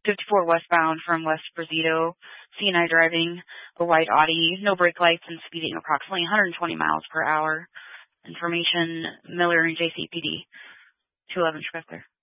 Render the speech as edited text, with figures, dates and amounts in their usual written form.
54 westbound from West Brazito. CNI driving a white Audi, no brake lights, and speeding approximately 120 miles per hour. Information, Miller and JCPD. 211 Schwester.